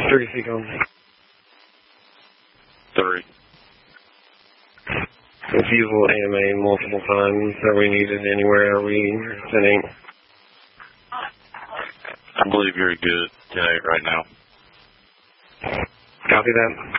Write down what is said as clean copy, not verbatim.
30 feet on. 3. Refusal AMA multiple times. Are we needed anywhere? Are we sending? I believe you're good 10-8 right now. Copy that.